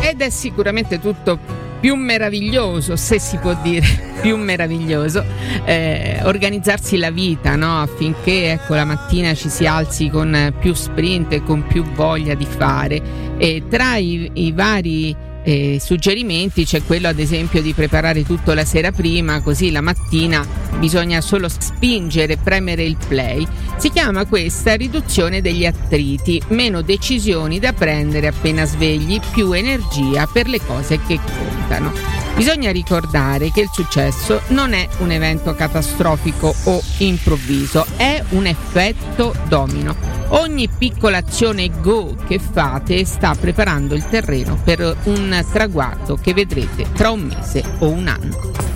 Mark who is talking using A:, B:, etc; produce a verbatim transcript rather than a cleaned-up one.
A: ed è sicuramente tutto più meraviglioso, se si può dire più meraviglioso, eh, organizzarsi la vita, no? Affinché ecco la mattina ci si alzi con più sprint e con più voglia di fare. E tra i, i vari eh, suggerimenti c'è quello ad esempio di preparare tutto la sera prima, così la mattina bisogna solo spingere, premere il play. Si chiama questa riduzione degli attriti, meno decisioni da prendere appena svegli, più energia per le cose che contano. Bisogna ricordare che il successo non è un evento catastrofico o improvviso, è un effetto domino. Ogni piccola azione go che fate sta preparando il terreno per un traguardo che vedrete tra un mese o un anno.